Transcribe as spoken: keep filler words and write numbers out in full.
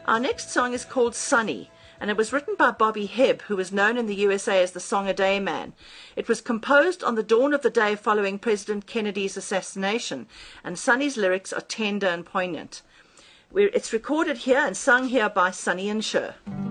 Our next song is called Sunny, and it was written by Bobby Hebb, who was known in the U S A as the Song-A-Day Man. It was composed on the dawn of the day following President Kennedy's assassination, and Sunny's lyrics are tender and poignant. It's recorded here and sung here by Sonny and Cher.